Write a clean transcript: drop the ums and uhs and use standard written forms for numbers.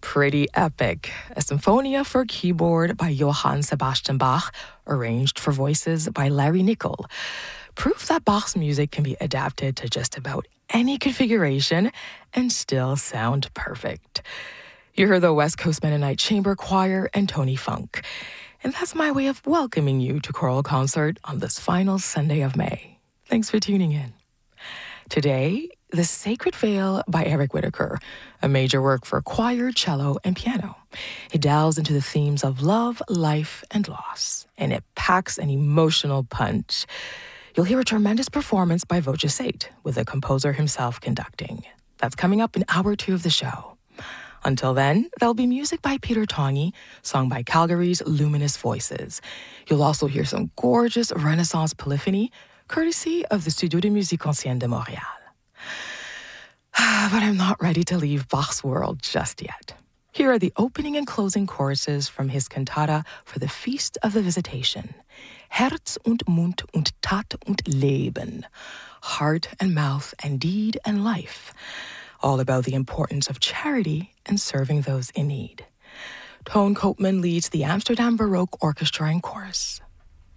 pretty epic. A Symphonia for keyboard by Johann Sebastian Bach, arranged for voices by Larry Nickel. Proof that Bach's music can be adapted to just about any configuration and still sound perfect. You heard the West Coast Mennonite Chamber Choir and Tony Funk. And that's my way of welcoming you to Choral Concert on this final Sunday of May. Thanks for tuning in. Today, The Sacred Veil by Eric Whitacre, a major work for choir, cello, and piano. It delves into the themes of love, life, and loss, and it packs an emotional punch. You'll hear a tremendous performance by Voce Sate, with the composer himself conducting. That's coming up in hour 2 of the show. Until then, there'll be music by Peter Tongi, sung by Calgary's Luminous Voices. You'll also hear some gorgeous Renaissance polyphony, courtesy of the Studio de Musique Ancienne de Montréal. But I'm not ready to leave Bach's world just yet. Here are the opening and closing choruses from his cantata for the Feast of the Visitation. Herz und Mund und Tat und Leben. Heart and mouth and deed and life. All about the importance of charity and serving those in need. Toon Koopman leads the Amsterdam Baroque Orchestra and Chorus.